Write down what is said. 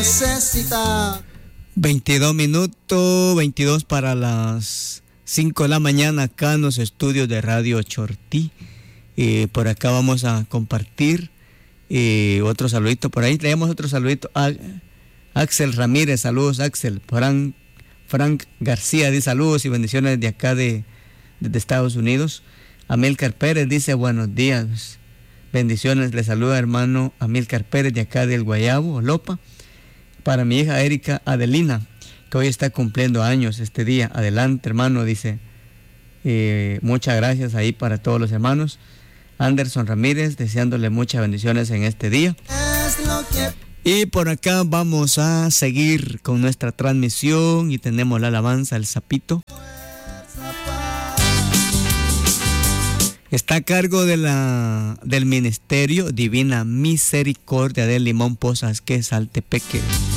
necesita. 22 minutos, 22 para las 5 de la mañana acá en los estudios de Radio Chortí. Por acá vamos a compartir otro saludito por ahí. Leemos otro saludito. Axel Ramírez, saludos Axel. Frank García dice saludos y bendiciones de acá desde Estados Unidos. Amílcar Pérez dice buenos días. Bendiciones, le saluda hermano Amílcar Pérez de acá del Guayabo, Lopa. Para mi hija Erika Adelina, que hoy está cumpliendo años este día. Adelante, hermano, dice. Muchas gracias ahí para todos los hermanos. Anderson Ramírez, deseándole muchas bendiciones en este día. Y por acá vamos a seguir con nuestra transmisión y tenemos la alabanza El Sapito. Está a cargo del Ministerio Divina Misericordia de Limón Pozas, que es Saltepeque.